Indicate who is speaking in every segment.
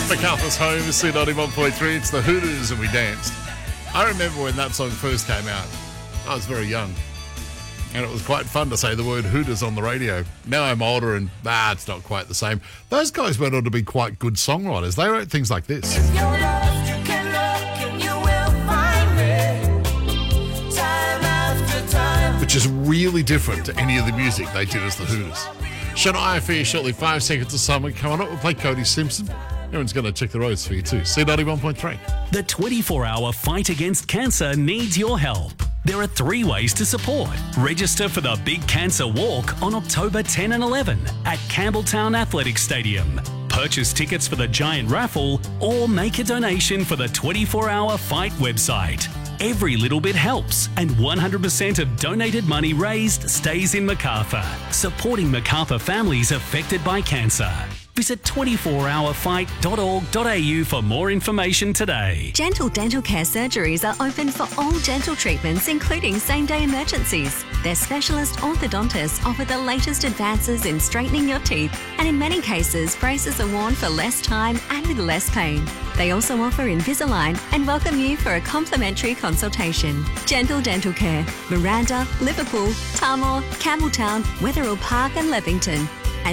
Speaker 1: MacArthur's Home is C91.3. It's the Hooters and we danced. I remember when that song first came out. I was very young. And it was quite fun to say the word Hooters on the radio. Now I'm older and, it's not quite the same. Those guys went on to be quite good songwriters. They wrote things like this.
Speaker 2: If you're lost, you can look and you will find me. Time after time.
Speaker 1: Which is really different to any of the music they did as the Hooters. Shania for you shortly. 5 seconds of summer coming up. We'll play Cody Simpson. Everyone's going to check the roads for you too. C91.3.
Speaker 3: The 24-hour fight against cancer needs your help. There are 3 ways to support. Register for the Big Cancer Walk on October 10 and 11 at Campbelltown Athletic Stadium. Purchase tickets for the giant raffle or make a donation for the 24-hour fight website. Every little bit helps, and 100% of donated money raised stays in Macarthur, supporting Macarthur families affected by cancer. Visit 24hourfight.org.au for more information today.
Speaker 4: Gentle Dental Care surgeries are open for all dental treatments, including same-day emergencies. Their specialist orthodontists offer the latest advances in straightening your teeth, and in many cases, braces are worn for less time and with less pain. They also offer Invisalign and welcome you for a complimentary consultation. Gentle Dental Care, Miranda, Liverpool, Tarmore, Campbelltown, Wetherill Park and Leppington. And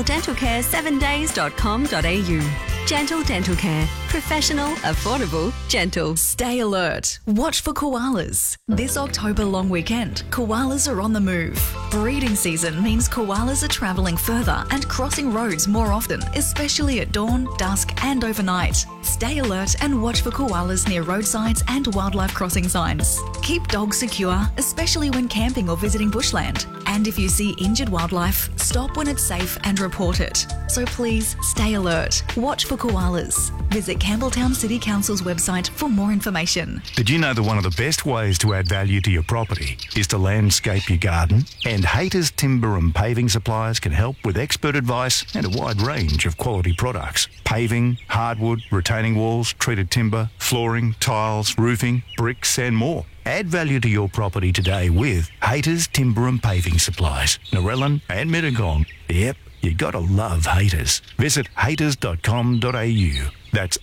Speaker 4: gentledentalcare7days.com.au. Gentle Dental Care. Professional, affordable, gentle.
Speaker 5: Stay alert. Watch for koalas. This October long weekend, koalas are on the move. Breeding season means koalas are travelling further and crossing roads more often, especially at dawn, dusk and overnight. Stay alert and watch for koalas near roadsides and wildlife crossing signs. Keep dogs secure, especially when camping or visiting bushland. And if you see injured wildlife, stop when it's safe and report it. So please stay alert. Watch for koalas. Visit Campbelltown City Council's website for more information.
Speaker 6: Did you know that one of the best ways to add value to your property is to landscape your garden? And Haters Timber and Paving Suppliers can help with expert advice and a wide range of quality products. Paving, hardwood, retaining walls, treated timber, flooring, tiles, roofing, bricks and more. Add value to your property today with Haters Timber and Paving Supplies, Narellan and Mittagong. Yep, you gotta love Haters. Visit haters.com.au. That's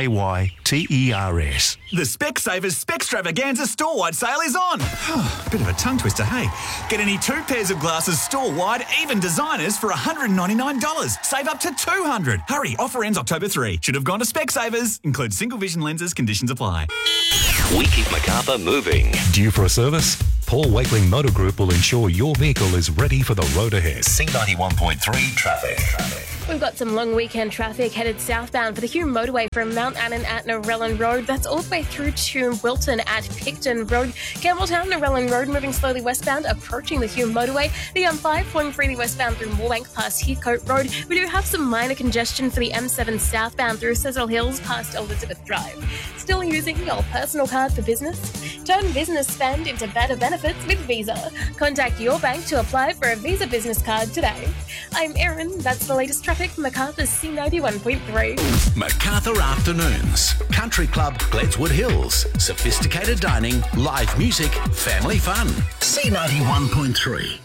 Speaker 6: HAYTERS.
Speaker 7: The Specsavers Specstravaganza store-wide sale is on. Bit of a tongue twister, hey. Get any 2 pairs of glasses store-wide, even designers, for $199. Save up to $200. Hurry, offer ends October 3. Should have gone to Specsavers. Includes single vision lenses, conditions apply.
Speaker 8: We keep Macarthur moving.
Speaker 9: Due for a service? Paul Wakeling Motor Group will ensure your vehicle is ready for the road ahead.
Speaker 8: C91.3 traffic.
Speaker 10: We've got some long weekend traffic headed southbound for the Hume Motorway from Mount Annan at Narellan Road. That's all the way through to Wilton at Picton Road. Campbelltown, Narellan Road moving slowly westbound, approaching the Hume Motorway. The M5 flowing freely westbound through Moorebank past Heathcote Road. We do have some minor congestion for the M7 southbound through Cecil Hills past Elizabeth Drive. Still using your personal card for business? Turn business spend into better benefits with Visa. Contact your bank to apply for a Visa business card today. I'm Erin. That's the latest traffic from Macarthur's C91.3.
Speaker 8: Macarthur Afternoons. Country Club, Gledswood Hills. Sophisticated dining, live music, family fun. C91.3.